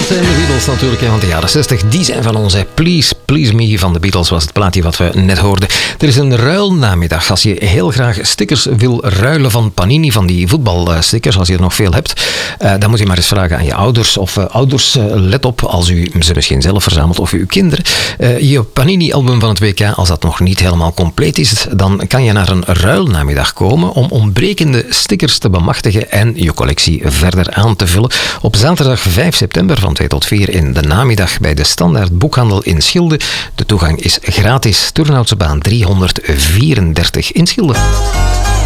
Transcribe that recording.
Dat zijn de Beatles natuurlijk van de jaren 60. Die zijn van ons. Please, Please Me van de Beatles was het plaatje wat we net hoorden. Er is een ruilnamiddag. Als je heel graag stickers wil ruilen van Panini, van die voetbalstickers, als je er nog veel hebt, dan moet je maar eens vragen aan je ouders. Of ouders, let op, als u ze misschien zelf verzamelt, of uw kinderen. Je Panini-album van het WK, als dat nog niet helemaal compleet is, dan kan je naar een ruilnamiddag komen om ontbrekende stickers te bemachtigen en je collectie verder aan te vullen. Op zaterdag 5 september van 2 tot 4 in de namiddag bij de Standaard Boekhandel in Schilde. De toegang is gratis. Turnhoutsebaan 334 in Schilde.